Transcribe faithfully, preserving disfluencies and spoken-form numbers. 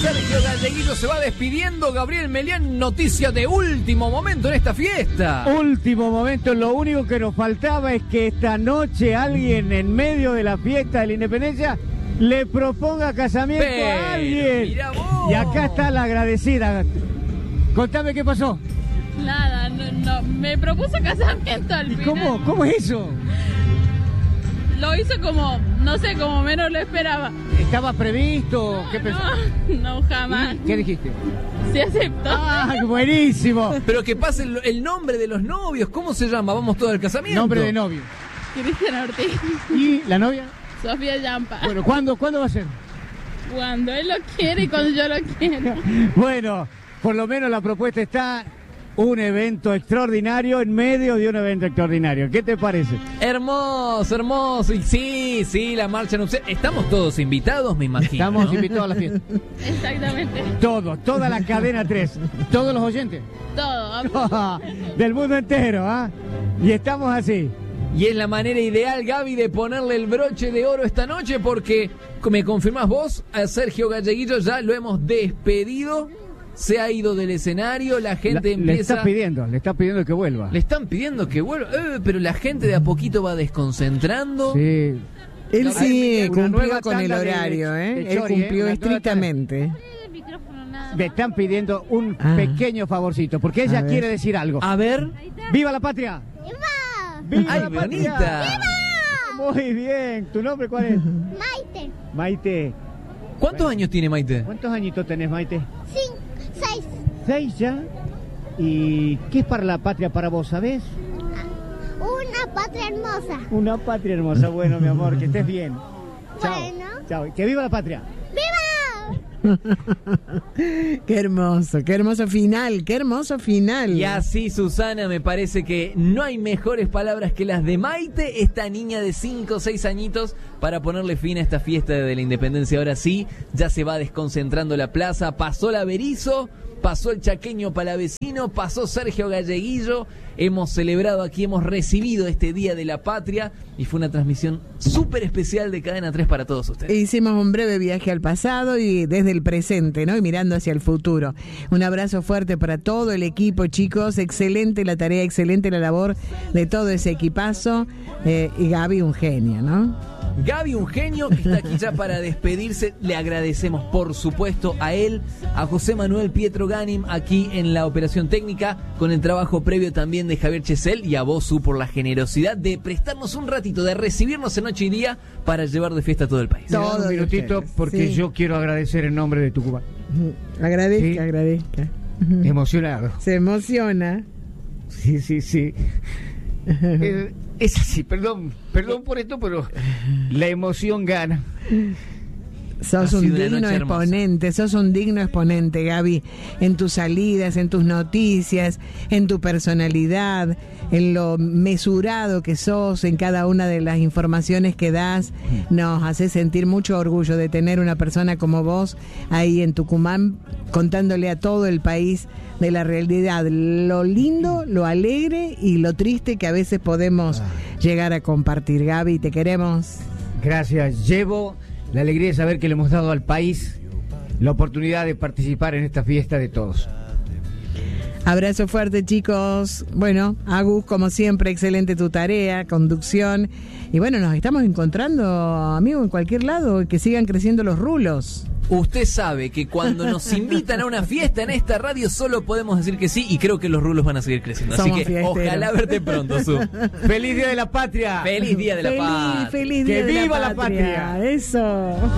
Sergio Galleguillo se va despidiendo. Gabriel Melián, noticia de último momento en esta fiesta. Último momento, lo único que nos faltaba es que esta noche alguien en medio de la fiesta de la Independencia le proponga casamiento Ve, a alguien. mirá vos. Y acá está la agradecida. Contame qué pasó. Nada, no, no, me propuso casamiento al ¿Y final. cómo, cómo es eso? Lo hizo como, no sé, como menos lo esperaba. ¿Estaba previsto? ¿Qué pensó? No, no, jamás. ¿Qué dijiste? Sí aceptó. ¡Ah, buenísimo! Pero que pase el, el nombre de los novios. ¿Cómo se llama? Vamos todos al casamiento. Nombre de novio. Cristian Ortiz. ¿Y la novia? Sofía Yampa. Bueno, ¿cuándo, ¿cuándo va a ser? Cuando él lo quiere y cuando yo lo quiero. Bueno, por lo menos la propuesta está. Un evento extraordinario en medio de un evento extraordinario. ¿Qué te parece? Hermoso, hermoso. Y sí, sí, la marcha nupcial. Estamos todos invitados, me imagino. Estamos ¿no? invitados a la fiesta. Exactamente. Todos, toda la cadena tres. Todos los oyentes. Todo. Del mundo entero, ¿ah? Y estamos así. Y es la manera ideal, Gaby, de ponerle el broche de oro esta noche, porque, me confirmás vos, a Sergio Galleguillo ya lo hemos despedido. Se ha ido del escenario, la gente La, empieza... Le está pidiendo, le está pidiendo que vuelva. Le están pidiendo que vuelva, eh, pero la gente de a poquito va desconcentrando. Sí. Él sí Una cumplió nueva con el tanda de- horario, de ¿eh? Él Chori, ¿eh? cumplió Una nueva estrictamente. El micrófono nada. Le están pidiendo un Ah. pequeño favorcito, porque A ella ver. quiere decir algo. A ver. ¡Viva la patria! ¡Viva ¡Ay, la patria! bonita! Muy bien. ¿Tu nombre cuál es? Maite. Maite. ¿Cuántos años tiene Maite? ¿Cuántos añitos tenés, Maite? Cinco, seis. Seis ya. ¿Y qué es para la patria para vos, sabés? Una patria hermosa. Una patria hermosa. Bueno, mi amor, que estés bien. Chao. Bueno. Chao. Que viva la patria. ¡Viva! Qué hermoso, qué hermoso final, qué hermoso final. Y así, Susana, me parece que no hay mejores palabras que las de Maite, esta niña de cinco o seis añitos, para ponerle fin a esta fiesta de la Independencia. Ahora sí, ya se va desconcentrando la plaza, pasó la Berizo, pasó el Chaqueño Palavecino, pasó Sergio Galleguillo. Hemos celebrado aquí, hemos recibido este Día de la Patria y fue una transmisión súper especial de Cadena tres para todos ustedes. Hicimos un breve viaje al pasado y desde el presente, ¿no? Y mirando hacia el futuro. Un abrazo fuerte para todo el equipo, chicos. Excelente la tarea, excelente la labor de todo ese equipazo. Eh, y Gaby, un genio, ¿no? Gaby, un genio que está aquí ya para despedirse. Le agradecemos, por supuesto, a él, a José Manuel Pietro Ganim, aquí en la operación técnica, con el trabajo previo también de Javier Chesel, y a vos, Su, por la generosidad de prestarnos un ratito, de recibirnos en noche y día para llevar de fiesta a todo el país. Me dan Todo un de minutito ustedes, porque sí. yo quiero agradecer en nombre de Tucumán. Agradezca, Sí. agradezca. Emocionado. Se emociona. Sí, sí, sí. Eh, es así, perdón, perdón por esto, pero la emoción gana. Sos Ha un sido una digno noche hermosa. exponente, sos un digno exponente, Gaby, en tus salidas, en tus noticias, en tu personalidad, en lo mesurado que sos, en cada una de las informaciones que das. Nos hace sentir mucho orgullo de tener una persona como vos ahí en Tucumán, contándole a todo el país de la realidad, lo lindo, lo alegre y lo triste que a veces podemos llegar a compartir. Gaby, te queremos. Gracias. Llevo la alegría de saber que le hemos dado al país la oportunidad de participar en esta fiesta de todos. Abrazo fuerte, chicos. Bueno, Agus, como siempre, excelente tu tarea, conducción. Y bueno, nos estamos encontrando, amigo, en cualquier lado, que sigan creciendo los rulos. Usted sabe que cuando nos invitan a una fiesta en esta radio solo podemos decir que sí, y creo que los rulos van a seguir creciendo. Somos Así que fiesteros. ojalá verte pronto, Su. ¡Feliz Día de la Patria! Feliz Día de la Feliz, Patria. feliz ¡Que día de viva la la patria! patria! Eso.